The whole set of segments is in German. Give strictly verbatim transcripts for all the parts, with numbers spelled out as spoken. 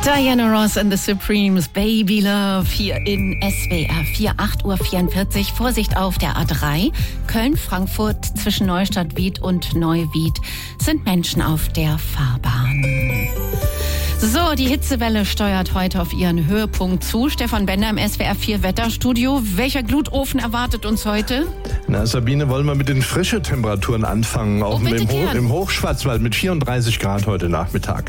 Diana Ross and the Supremes, Baby Love, hier in S W R vier, acht Uhr vierundvierzig. Vorsicht auf der A drei, Köln-Frankfurt zwischen Neustadt-Wied und Neuwied sind Menschen auf der Fahrbahn. So, die Hitzewelle steuert heute auf ihren Höhepunkt zu. Stefan Bender im S W R vier Wetterstudio. Welcher Glutofen erwartet uns heute? Na, Sabine, wollen wir mit den frischen Temperaturen anfangen? Auch oh, im, Ho- gern. im Hochschwarzwald mit vierunddreißig Grad heute Nachmittag.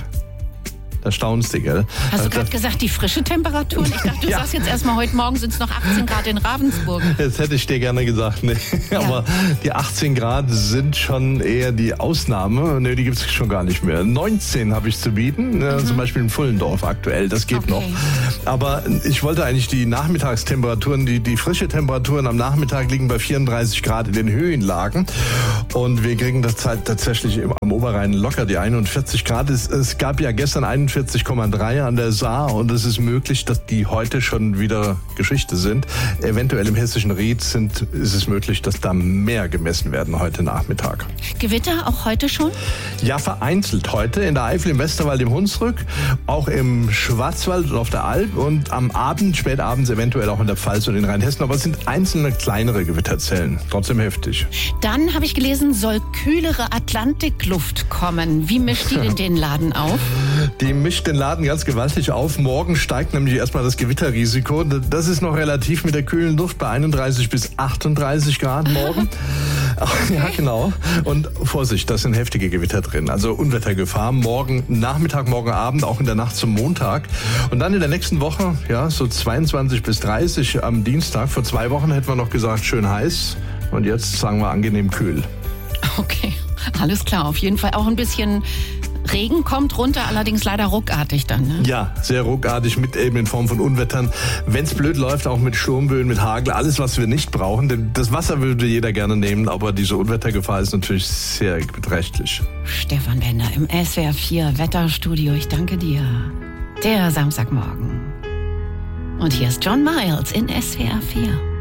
Da staunst du, gell? Hast du gerade das, gesagt, die frische Temperaturen? Ich dachte, du Ja. sagst jetzt erstmal, heute Morgen sind es noch achtzehn Grad in Ravensburg. Jetzt hätte ich dir gerne gesagt, nee. Ja. Aber die achtzehn Grad sind schon eher die Ausnahme. Nee, die gibt es schon gar nicht mehr. neunzehn habe ich zu bieten, mhm. zum Beispiel in Pfullendorf aktuell, das geht Okay. noch. Aber ich wollte eigentlich die Nachmittagstemperaturen, die, die frische Temperaturen am Nachmittag liegen bei vierunddreißig Grad in den Höhenlagen. Und wir kriegen das tatsächlich am Oberrhein locker die einundvierzig Grad. Es, es gab ja gestern einundvierzig Komma drei an der Saar und es ist möglich, dass die heute schon wieder Geschichte sind. Eventuell im hessischen Ried sind, ist es möglich, dass da mehr gemessen werden heute Nachmittag. Gewitter auch heute schon? Ja, vereinzelt heute in der Eifel, im Westerwald, im Hunsrück, auch im Schwarzwald und auf der Alp und am Abend, spätabends eventuell auch in der Pfalz und in Rheinhessen. Aber es sind einzelne kleinere Gewitterzellen, trotzdem heftig. Dann habe ich gelesen, soll kühlere Atlantikluft kommen. Wie mischt die denn den Laden auf? Die mischt den Laden ganz gewaltig auf. Morgen steigt nämlich erstmal das Gewitterrisiko. Das ist noch relativ mit der kühlen Luft bei einunddreißig bis achtunddreißig Grad morgen. Ja, genau. Und Vorsicht, da sind heftige Gewitter drin. Also Unwettergefahr. Morgen Nachmittag, morgen Abend, auch in der Nacht zum Montag. Und dann in der nächsten Woche, ja, so zweiundzwanzig bis dreißig am Dienstag. Vor zwei Wochen hätten wir noch gesagt, schön heiß. Und jetzt sagen wir angenehm kühl. Okay, alles klar. Auf jeden Fall auch ein bisschen Regen kommt runter, allerdings leider ruckartig dann. Ne? Ja, sehr ruckartig mit eben in Form von Unwettern. Wenn es blöd läuft, auch mit Sturmböen, mit Hagel, alles, was wir nicht brauchen. Denn das Wasser würde jeder gerne nehmen, aber diese Unwettergefahr ist natürlich sehr beträchtlich. Stefan Bender im S W R vier Wetterstudio. Ich danke dir. Der Samstagmorgen. Und hier ist John Miles in S W R vier.